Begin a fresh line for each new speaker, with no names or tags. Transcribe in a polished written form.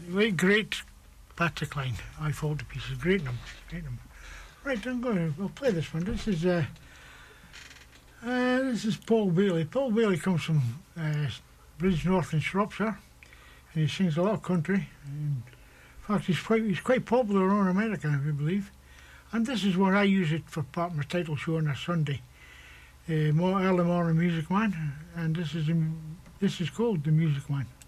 great Patrick Line. I Fall to Pieces. Great number. Great number. Right, I'll play this one. This is Paul Bailey. Paul Bailey comes from Bridgnorth in Shropshire, and he sings a lot of country. In fact, he's quite popular around America, I believe. And this is where I use it for part of my title show on a Sunday. More early morning Music Man, and this is called The Music Man.